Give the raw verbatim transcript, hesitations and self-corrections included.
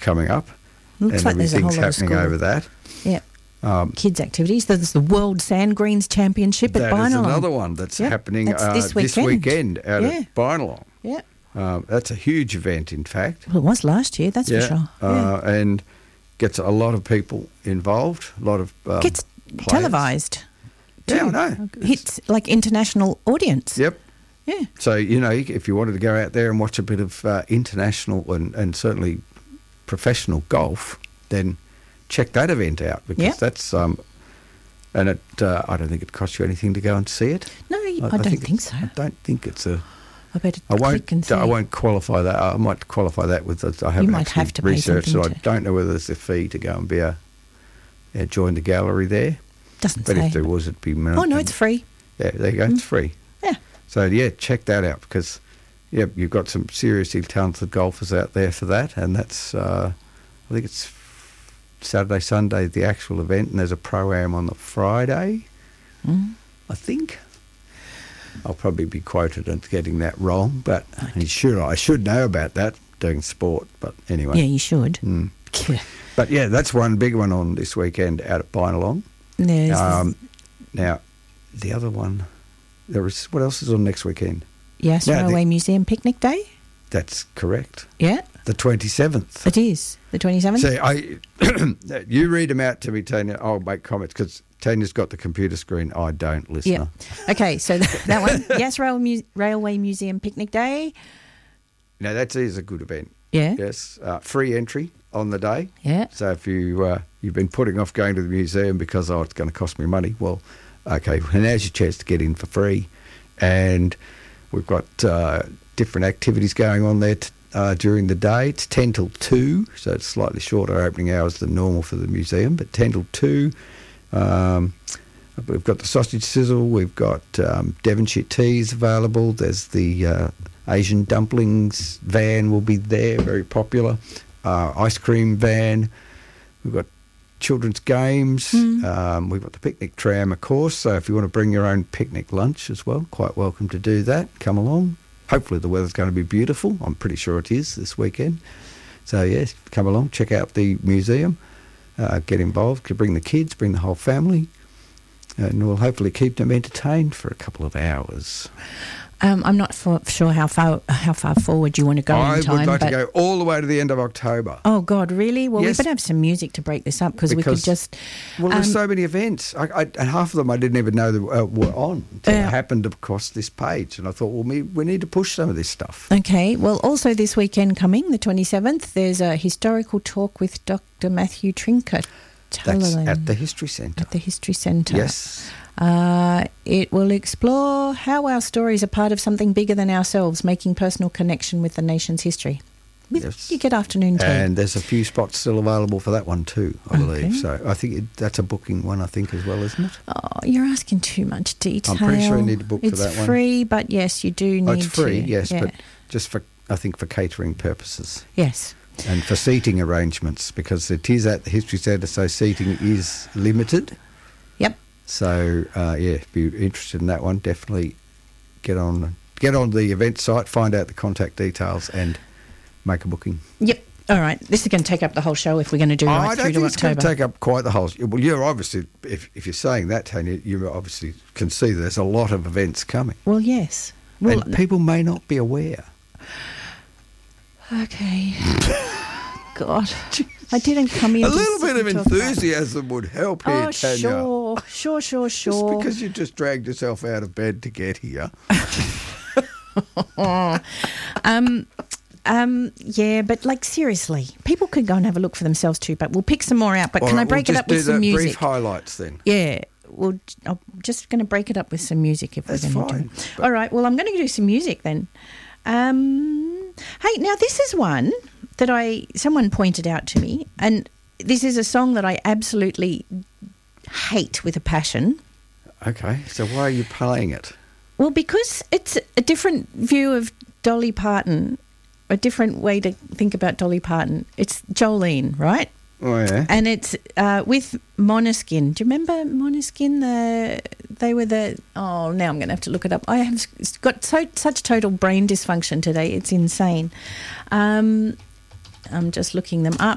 coming up. Looks and like there's a whole everything's lot of happening school. over that. Yeah. Um, Kids' activities. There's the World Sand Greens Championship at that Bynalong. is another one that's Yep, happening that's uh, this this weekend. weekend out Yeah. at Bynalong. Yeah. Um, that's a huge event, in fact. Well, it was last year, that's yeah. for sure. Yeah. Uh, and gets a lot of people involved, a lot of um, Gets players. televised. Yeah, too. I know. Hits like international audience. Yep. Yeah. So, you know, if you wanted to go out there and watch a bit of uh, international and, and certainly professional golf, then check that event out because Yep. that's, um, and it, uh, I don't think it costs you anything to go and see it. No, I, I don't think, it's- so. I don't think it's a, I better I click won't, and see. I won't qualify that. I might qualify that with, the, I haven't might actually have to pay researched it. something I to- don't know whether there's a fee to go and be a, yeah, join the gallery there. Doesn't But say. if there was, it'd be... Oh, no, it's free. Yeah, there you go. It's free. Yeah. So, yeah, check that out because, yeah, you've got some seriously talented golfers out there for that. And that's, uh, I think it's Saturday, Sunday, the actual event. And there's a pro-am on the Friday, Mm. I think. I'll probably be quoted as getting that wrong. But I should, I should know about that, doing sport. But anyway. Yeah, you should. Mm. But, yeah, that's one big one on this weekend out at Bynalong. There's Um, now, the other one, there is, what else is on next weekend? Yes, now, Railway the- Museum Picnic Day. That's correct. Yeah, The twenty-seventh. it is. The twenty-seventh. See, I, you read them out to me, Tanya. I'll make comments because Tanya's got the computer screen. I don't, listener. Yeah. Okay, so that, that one. Yes, Rail Mu- Railway Museum Picnic Day. Now, that is a good event. Yeah. Yes. Uh, free entry on the day. Yeah. So if you, uh, you've been putting off going to the museum because, oh, it's going to cost me money, well, okay, well, now's your chance to get in for free. And we've got uh, different activities going on there t- uh, during the day. It's ten till two, so it's slightly shorter opening hours than normal for the museum, but ten till two. Um, we've got the sausage sizzle, we've got um, Devonshire teas available, there's the uh, Asian dumplings van will be there, very popular. Uh, ice cream van. We've got children's games. Mm. Um, we've got the picnic tram, of course. So if you want to bring your own picnic lunch as well, quite welcome to do that. Come along. Hopefully the weather's going to be beautiful. I'm pretty sure it is this weekend. So, yes, come along, check out the museum, uh, get involved, bring the kids, bring the whole family, and we'll hopefully keep them entertained for a couple of hours. Um, I'm not for, sure how far how far forward you want to go I in time. would like but to go all the way to the end of October. Oh, God, really? Well, Yes. we better have some music to break this up because we could Because- just... Well, there's um, so many events, I, I, and half of them I didn't even know that uh, were on until Yeah. it happened across this page. And I thought, well, we, we need to push some of this stuff. Okay, well, also this weekend coming, the twenty-seventh, there's a historical talk with Doctor Matthew Trinket. That's at the History Centre. At the History Centre. Yes. Uh, it will explore how our stories are part of something bigger than ourselves, making personal connection with the nation's history. With, Yes. You get afternoon tea. And there's a few spots still available for that one too, I believe. Okay. So I think it, that's a booking one, I think, as well, isn't it? Oh, you're asking too much detail. I'm pretty sure you need to book for it's that one. It's free, but yes, you do need Oh, it's free, to. yes, yeah. but just for, I think, for catering purposes. Yes. And for seating arrangements, because it is at the History Centre, so seating is limited. Yep. So, uh, yeah, if you're interested in that one, definitely get on get on the event site, find out the contact details and make a booking. Yep. All right. This is going to take up the whole show if we're going to do Oh, right I don't through think to it's going October. to take up quite the whole... Well, you're obviously, if, if you're saying that, Tanya, you obviously can see that there's a lot of events coming. Well, yes. Well, and people may not be aware. okay. God. I didn't come in A to little sit bit of and talk about- enthusiasm would help here, Oh, Tanya. sure. Sure, sure, Just sure. because you just dragged yourself out of bed to get here. um, um, yeah, but like seriously, people could go and have a look for themselves too. But we'll pick some more out. But All can right, I break we'll it just up with do some the music? brief highlights then. Yeah, well, I'm just going to break it up with some music if That's we're going to do fine, it. but- All right, well, I'm going to do some music then. Um, hey, now this is one that I someone pointed out to me, and this is a song that I absolutely hate with a passion. Okay, so why are you playing it? Well, because it's a different view of Dolly Parton, a different way to think about Dolly Parton. It's Jolene, right? Oh, yeah. And it's uh, with Måneskin. Do you remember Måneskin? The they were the oh now I'm going to have to look it up. I have got so such total brain dysfunction today. It's insane. Um, I'm just looking them up.